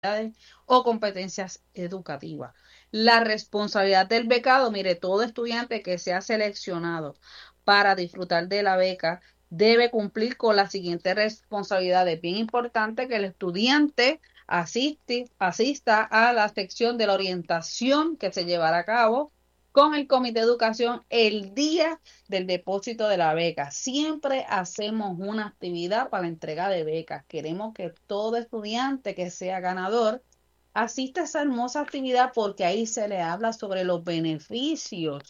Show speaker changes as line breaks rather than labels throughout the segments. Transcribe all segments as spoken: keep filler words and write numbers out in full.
o competencias educativas. La responsabilidad del becado, mire, todo estudiante que sea seleccionado para disfrutar de la beca debe cumplir con las siguientes responsabilidades. Bien importante que el estudiante asiste, asista a la sección de la orientación que se llevará a cabo con el Comité de Educación el día del depósito de la beca. Siempre hacemos una actividad para la entrega de becas. Queremos que todo estudiante que sea ganador asista a esa hermosa actividad porque ahí se le habla sobre los beneficios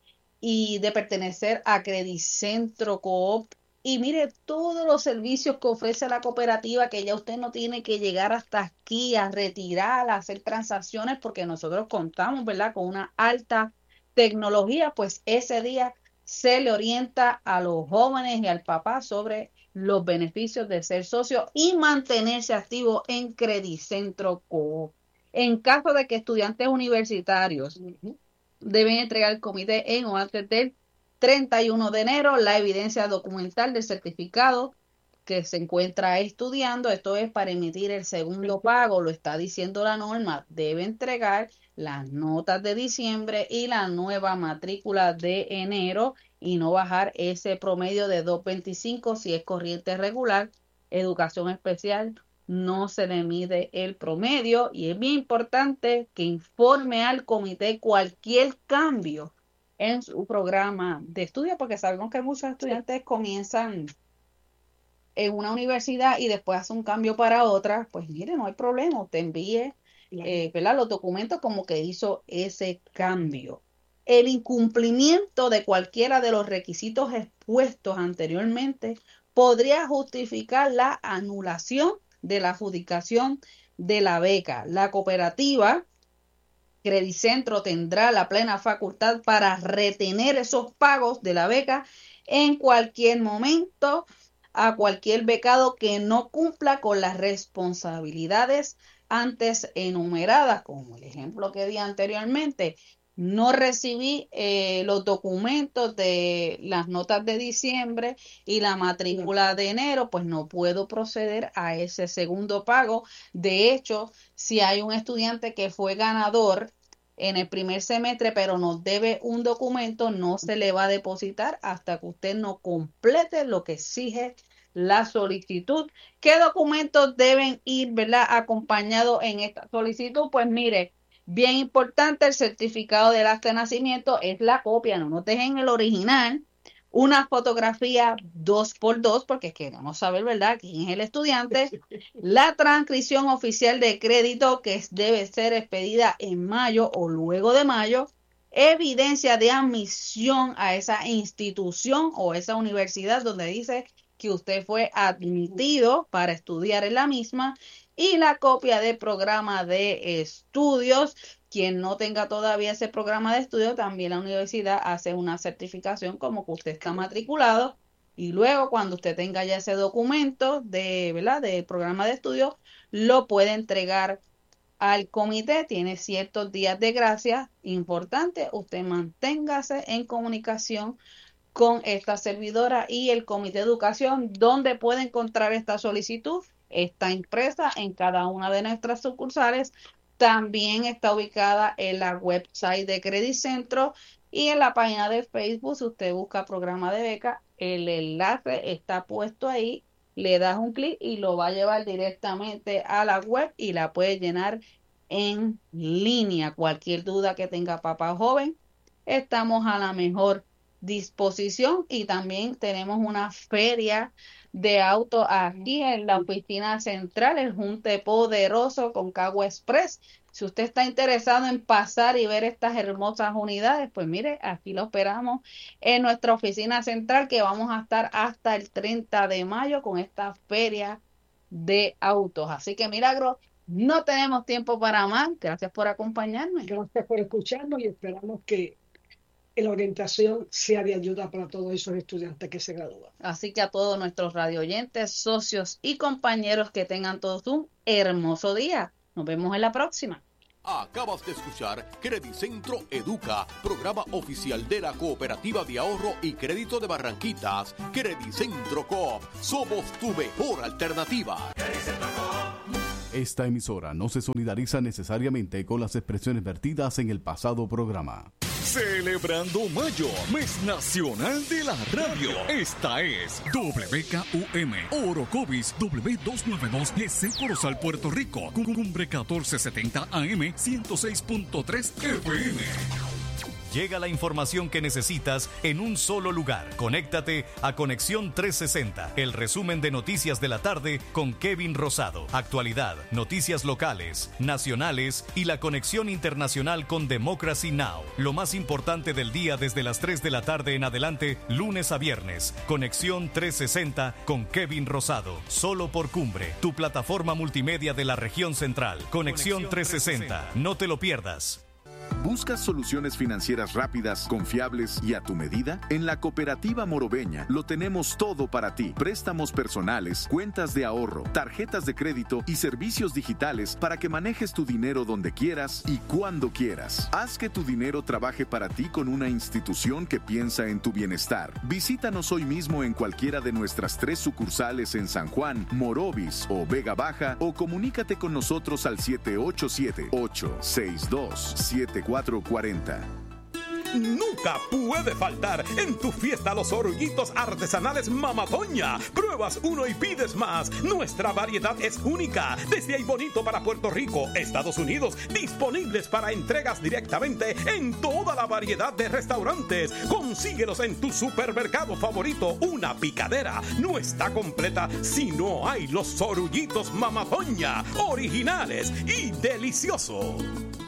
y de pertenecer a Credicentro Coop. Y mire todos los servicios que ofrece la cooperativa, que ya usted no tiene que llegar hasta aquí a retirar, a hacer transacciones, porque nosotros contamos, ¿verdad?, con una alta tecnología. Pues ese día se le orienta a los jóvenes y al papá sobre los beneficios de ser socio y mantenerse activo en Credicentro Coop. En caso de que estudiantes universitarios uh-huh. deben entregar al comité en o antes del treinta y uno de enero la evidencia documental del certificado que se encuentra estudiando. Esto es para emitir el segundo pago, lo está diciendo la norma. Debe entregar las notas de diciembre y la nueva matrícula de enero y no bajar ese promedio de dos veinticinco si es corriente regular. Educación especial no se le mide el promedio y es bien importante que informe al comité cualquier cambio en su programa de estudio, porque sabemos que muchos estudiantes comienzan en una universidad y después hacen un cambio para otra. Pues mire, no hay problema, usted envíe eh, ¿verdad?, los documentos como que hizo ese cambio. El incumplimiento de cualquiera de los requisitos expuestos anteriormente podría justificar la anulación de la adjudicación de la beca. La cooperativa Credicentro tendrá la plena facultad para retener esos pagos de la beca en cualquier momento a cualquier becado que no cumpla con las responsabilidades antes enumeradas, como el ejemplo que di anteriormente. No recibí eh, los documentos de las notas de diciembre y la matrícula de enero, pues no puedo proceder a ese segundo pago. De hecho, si hay un estudiante que fue ganador en el primer semestre, pero nos debe un documento, no se le va a depositar hasta que usted no complete lo que exige la solicitud. ¿Qué documentos deben ir, verdad, acompañados en esta solicitud? Pues mire, bien importante, el certificado del acta de nacimiento es la copia, no nos dejen el original. Una fotografía dos por dos, porque queremos saber, ¿verdad?, quién es el estudiante. La transcripción oficial de crédito, que debe ser expedida en mayo o luego de mayo. Evidencia de admisión a esa institución o esa universidad donde dice que usted fue admitido para estudiar en la misma. Y la copia del programa de estudios. Quien no tenga todavía ese programa de estudio, también la universidad hace una certificación como que usted está matriculado, y luego cuando usted tenga ya ese documento de, ¿verdad?, del programa de estudio, lo puede entregar al comité. Tiene ciertos días de gracia. Importante, usted manténgase en comunicación con esta servidora y el comité de educación. ¿Dónde puede encontrar esta solicitud? Está impresa en cada una de nuestras sucursales. También está ubicada en la website de Credicentro y en la página de Facebook. Si usted busca programa de beca, el enlace está puesto ahí. Le das un clic y lo va a llevar directamente a la web y la puede llenar en línea. Cualquier duda que tenga papá joven, estamos a la mejor disposición. Y también tenemos una feria de auto aquí en la oficina central, el Junte Poderoso con Cagua Express. Si usted está interesado en pasar y ver estas hermosas unidades, pues mire, aquí lo esperamos en nuestra oficina central, que vamos a estar hasta el treinta de mayo con esta feria de autos. Así que, Milagro, no tenemos tiempo para más. Gracias por acompañarme.
Gracias por escucharnos y esperamos que la orientación sea de ayuda para todos esos estudiantes que se gradúan.
Así que a todos nuestros radioyentes, socios y compañeros, que tengan todos un hermoso día. Nos vemos en la próxima.
Acabas de escuchar Credicentro Educa, programa oficial de la Cooperativa de Ahorro y Crédito de Barranquitas. Credicentro Coop, somos tu mejor alternativa.
Esta emisora no se solidariza necesariamente con las expresiones vertidas en el pasado programa.
Celebrando Mayo, mes nacional de la radio. Esta es W K U M, Orocovis W doscientos noventa y dos G C Corozal, Puerto Rico, Cumbre catorce setenta A M, ciento seis punto tres F M.
Llega la información que necesitas en un solo lugar. Conéctate a Conexión trescientos sesenta, el resumen de noticias de la tarde con Kevin Rosado. Actualidad, noticias locales, nacionales y la conexión internacional con Democracy Now! Lo más importante del día desde las tres de la tarde en adelante, lunes a viernes. Conexión trescientos sesenta con Kevin Rosado. Solo por Cumbre, tu plataforma multimedia de la región central. Conexión, Conexión trescientos sesenta. No te lo pierdas.
¿Buscas soluciones financieras rápidas, confiables y a tu medida? En la Cooperativa Morobeña lo tenemos todo para ti. Préstamos personales, cuentas de ahorro, tarjetas de crédito y servicios digitales para que manejes tu dinero donde quieras y cuando quieras. Haz que tu dinero trabaje para ti con una institución que piensa en tu bienestar. Visítanos hoy mismo en cualquiera de nuestras tres sucursales en San Juan, Morovis o Vega Baja, o comunícate con nosotros al siete ocho siete, ocho seis dos, siete cuatro cuatro cero.
Nunca puede faltar en tu fiesta los orullitos artesanales Mama Doña. Pruebas uno y pides más. Nuestra variedad es única. Desde ahí bonito para Puerto Rico, Estados Unidos, disponibles para entregas directamente en toda la variedad de restaurantes. Consíguelos en tu supermercado favorito. Una picadera no está completa si no hay los orullitos Mama Doña, originales y deliciosos.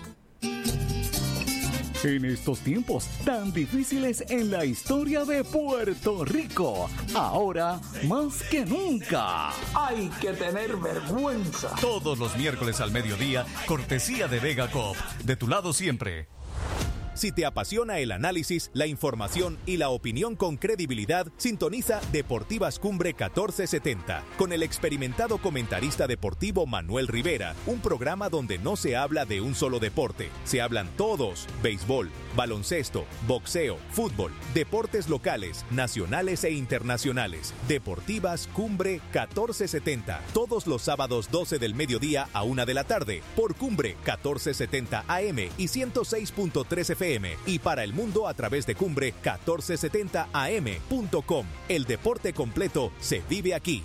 En estos tiempos tan difíciles en la historia de Puerto Rico, ahora más que nunca,
hay que tener vergüenza.
Todos los miércoles al mediodía, cortesía de Vega Coop. De tu lado siempre.
Si te apasiona el análisis, la información y la opinión con credibilidad, sintoniza Deportivas Cumbre catorce setenta con el experimentado comentarista deportivo Manuel Rivera, un programa donde no se habla de un solo deporte, se hablan todos: béisbol, baloncesto, boxeo, fútbol, deportes locales, nacionales e internacionales. Deportivas Cumbre catorce setenta, todos los sábados doce del mediodía a una de la tarde, por Cumbre catorce setenta A M y ciento seis punto tres F M, y para el mundo a través de Cumbre catorce setenta A M punto com. El deporte completo se vive aquí.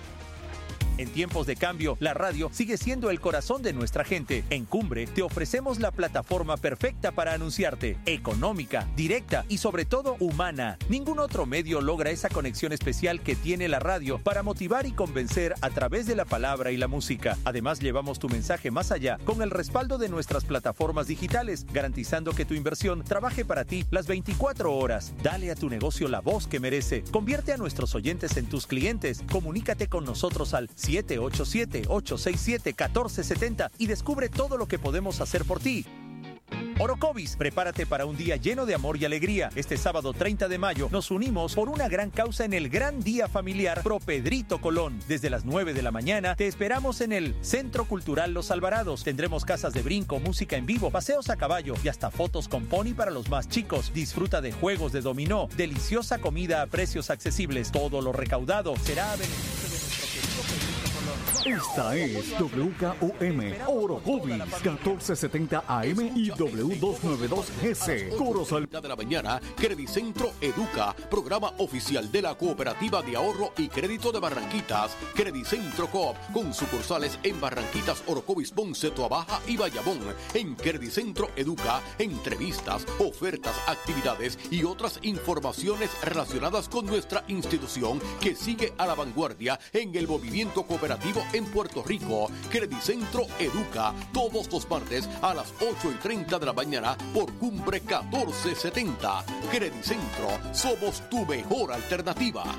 En tiempos de cambio, la radio sigue siendo el corazón de nuestra gente. En Cumbre te ofrecemos la plataforma perfecta para anunciarte, económica, directa y sobre todo humana. Ningún otro medio logra esa conexión especial que tiene la radio para motivar y convencer a través de la palabra y la música. Además, llevamos tu mensaje más allá con el respaldo de nuestras plataformas digitales, garantizando que tu inversión trabaje para ti las veinticuatro horas. Dale a tu negocio la voz que merece. Convierte a nuestros oyentes en tus clientes. Comunícate con nosotros al siete ocho siete, ocho seis siete, uno cuatro siete cero y descubre todo lo que podemos hacer por ti. Orocovis, prepárate para un día lleno de amor y alegría. Este sábado treinta de mayo nos unimos por una gran causa en el Gran Día Familiar Pro Pedrito Colón. Desde las nueve de la mañana te esperamos en el Centro Cultural Los Alvarados. Tendremos casas de brinco, música en vivo, paseos a caballo y hasta fotos con pony para los más chicos. Disfruta de juegos de dominó, deliciosa comida a precios accesibles. Todo lo recaudado será a beneficio de nuestro querido Pedrito Colón.
Esta es W K U M, Orocovis catorce setenta A M y W doscientos noventa y dos G C Corozal.
De la mañana, Credicentro Educa, programa oficial de la Cooperativa de Ahorro y Crédito de Barranquitas, Credicentro Coop, con sucursales en Barranquitas, Orocovis, Ponce, Toabaja y Bayamón. En Credicentro Educa, entrevistas, ofertas, actividades y otras informaciones relacionadas con nuestra institución que sigue a la vanguardia en el movimiento cooperativo en Puerto Rico. Credicentro Educa, todos los martes a las ocho y treinta de la mañana por Cumbre catorce setenta. Credicentro, somos tu mejor alternativa.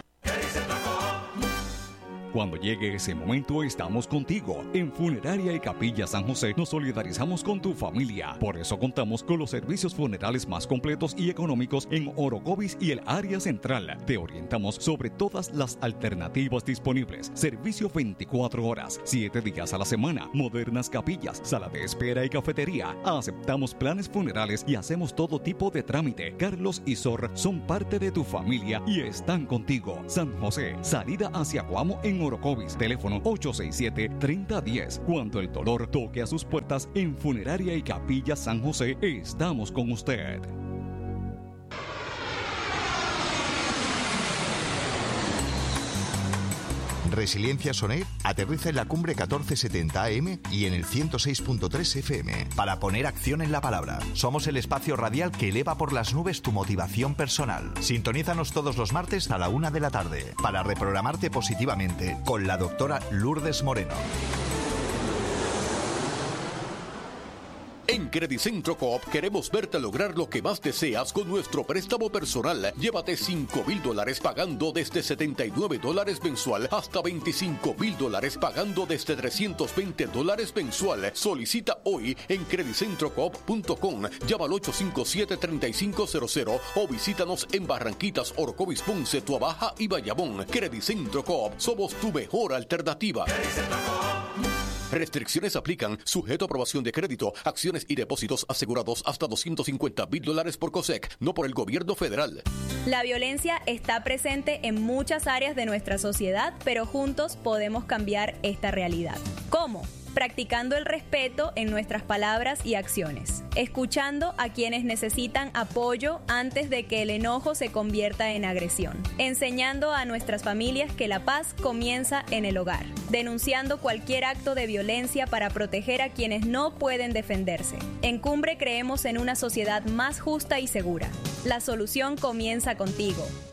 Cuando llegue ese momento, estamos contigo. En Funeraria y Capilla San José nos solidarizamos con tu familia. Por eso contamos con los servicios funerales más completos y económicos en Orocovis y el área central. Te orientamos sobre todas las alternativas disponibles. Servicio veinticuatro horas, siete días a la semana. Modernas capillas, sala de espera y cafetería. Aceptamos planes funerales y hacemos todo tipo de trámite. Carlos y Sor son parte de tu familia y están contigo. San José, salida hacia Guamo en en Orocovis, teléfono ocho seis siete, tres cero uno cero. Cuando el dolor toque a sus puertas, en Funeraria y Capilla San José, estamos con usted.
Resiliencia Sonet aterriza en la cumbre catorce setenta A M y en el ciento seis punto tres F M para poner acción en la palabra. Somos el espacio radial que eleva por las nubes tu motivación personal. Sintonízanos todos los martes a la una de la tarde para reprogramarte positivamente con la doctora Lourdes Moreno.
En Credicentro Coop queremos verte lograr lo que más deseas con nuestro préstamo personal. Llévate cinco mil dólares pagando desde setenta y nueve dólares mensual hasta veinticinco mil dólares pagando desde trescientos veinte dólares mensual. Solicita hoy en credicentro coop punto com, llama al ocho cinco siete, tres cinco cero cero o visítanos en Barranquitas, Orocovis, Ponce, Tuabaja y Bayamón. Credicentro Coop, somos tu mejor alternativa. Restricciones aplican, sujeto a aprobación de crédito, acciones y depósitos asegurados hasta doscientos cincuenta mil dólares por COSEC, no por el gobierno federal.
La violencia está presente en muchas áreas de nuestra sociedad, pero juntos podemos cambiar esta realidad. ¿Cómo? Practicando el respeto en nuestras palabras y acciones, escuchando a quienes necesitan apoyo antes de que el enojo se convierta en agresión, enseñando a nuestras familias que la paz comienza en el hogar, denunciando cualquier acto de violencia para proteger a quienes no pueden defenderse. En Cumbre creemos en una sociedad más justa y segura. La solución comienza contigo.